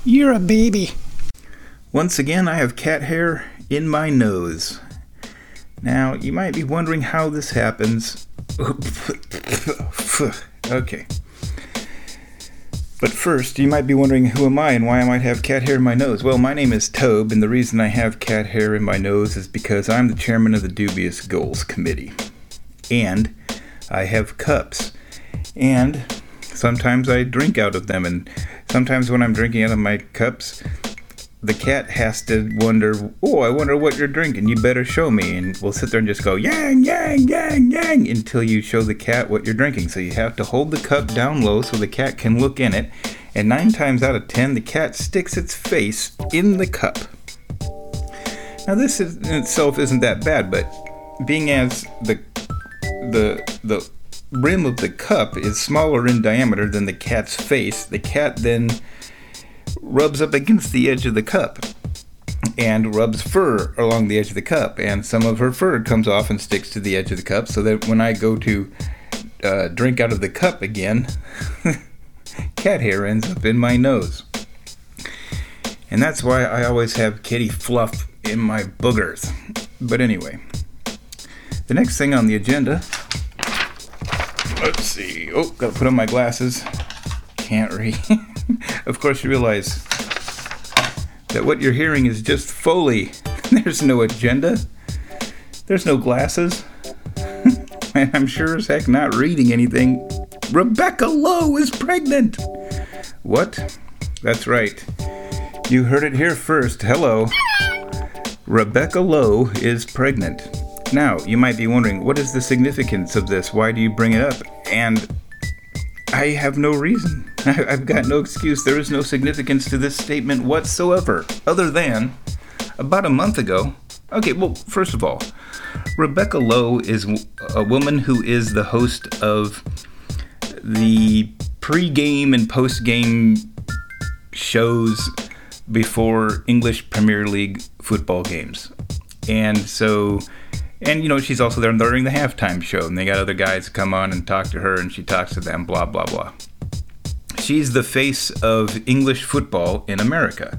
You're a baby. Once again, I have cat hair in my nose. Now, you might be wondering how this happens. Okay. But first, you might be wondering who am I and why I might have cat hair in my nose. Well, my name is Tobe, and the reason I have cat hair in my nose is because I'm the chairman of the Dubious Goals Committee. And I have cups. And sometimes I drink out of them, and sometimes when I'm drinking out of my cups, the cat has to wonder, I wonder what you're drinking, you better show me. And we'll sit there and just go, yang, yang, yang, yang, until you show the cat what you're drinking. So you have to hold the cup down low so the cat can look in it. And 9 times out of 10, the cat sticks its face in the cup. Now this in itself isn't that bad, but being as the rim of the cup is smaller in diameter than the cat's face, the cat then rubs up against the edge of the cup and rubs fur along the edge of the cup, and some of her fur comes off and sticks to the edge of the cup, so that when I go to drink out of the cup again, cat hair ends up in my nose. And that's why I always have kitty fluff in my boogers. But anyway, the next thing on the agenda, let's see, gotta put on my glasses, can't read. Of course, you realize that what you're hearing is just Foley. There's no agenda. There's no glasses. And I'm sure as heck not reading anything. Rebecca Lowe is pregnant. What? That's right. You heard it here first. Hello. Rebecca Lowe is pregnant. Now, you might be wondering, what is the significance of this? Why do you bring it up? And I have no reason. I've got no excuse. There is no significance to this statement whatsoever, other than about a month ago. Okay, well, first of all, Rebecca Lowe is a woman who is the host of the pre-game and post-game shows before English Premier League football games. And she's also there during the halftime show, and they got other guys come on and talk to her, and she talks to them, blah, blah, blah. She's the face of English football in America.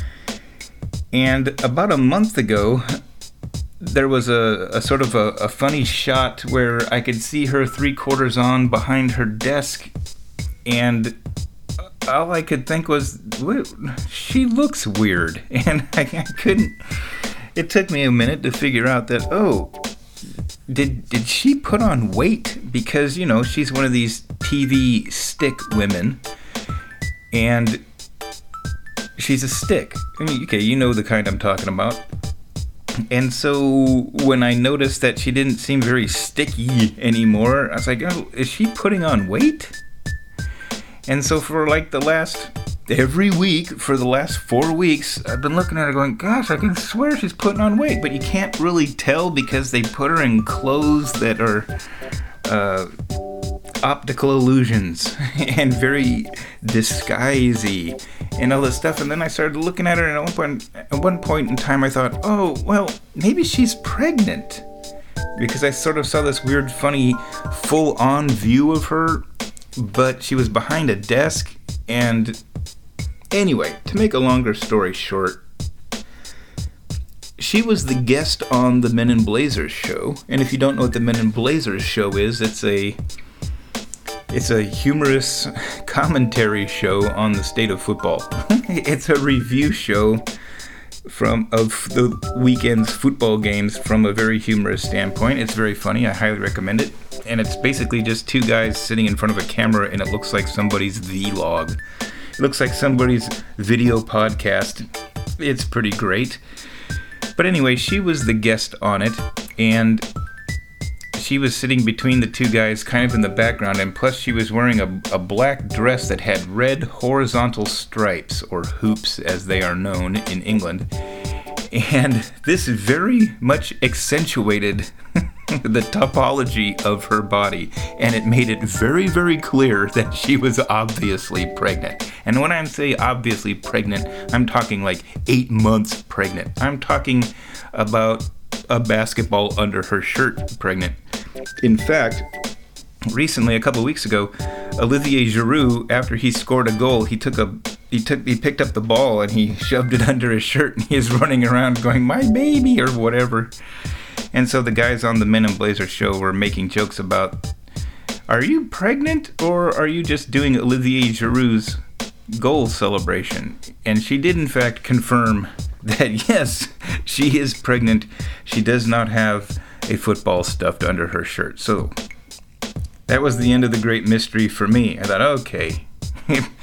And about a month ago, there was a sort of a funny shot where I could see her 3/4 on behind her desk, and all I could think was, she looks weird, and I couldn't. It took me a minute to figure out that, did she put on weight? Because, she's one of these TV stick women, and she's a stick. I mean, okay, you know the kind I'm talking about. And so when I noticed that she didn't seem very sticky anymore, I was like, is she putting on weight? And so for every week for the last 4 weeks, I've been looking at her going, gosh, I can swear she's putting on weight, but you can't really tell because they put her in clothes that are optical illusions and very disguisey and all this stuff. And then I started looking at her, and at one point in time I thought, maybe she's pregnant, because I sort of saw this weird, funny, full-on view of her, but she was behind a desk. And anyway, to make a longer story short, she was the guest on the Men in Blazers show. And if you don't know what the Men in Blazers show is, it's a humorous commentary show on the state of football. It's a review show of the weekend's football games from a very humorous standpoint. It's very funny. I highly recommend it. And it's basically just 2 guys sitting in front of a camera, and it looks like somebody's vlog. It looks like somebody's video podcast. It's pretty great. But anyway, she was the guest on it, and she was sitting between the 2 guys kind of in the background, and plus she was wearing a black dress that had red horizontal stripes, or hoops as they are known in England. And this very much accentuated the topology of her body, and it made it very, very clear that she was obviously pregnant. And when I say obviously pregnant, I'm talking like 8 months pregnant. I'm talking about a basketball under her shirt pregnant. In fact, recently, a couple weeks ago, Olivier Giroud, after he scored a goal, he took he picked up the ball and he shoved it under his shirt, and he is running around going, "My baby," or whatever. And so the guys on the Men in Blazer show were making jokes about, are you pregnant, or are you just doing Olivier Giroud's goal celebration? And she did in fact confirm that yes, she is pregnant. She does not have a football stuffed under her shirt. So that was the end of the great mystery for me. I thought, okay,